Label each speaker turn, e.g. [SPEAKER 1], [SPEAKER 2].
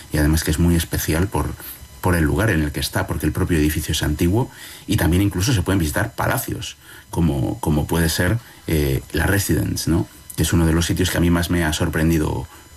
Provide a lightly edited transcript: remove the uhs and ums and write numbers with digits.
[SPEAKER 1] y además que es muy especial por el lugar en el que está, porque el propio edificio es antiguo y también incluso se pueden visitar palacios, como puede ser la Residence, ¿no? Que es uno de los sitios que a mí más me ha sorprendido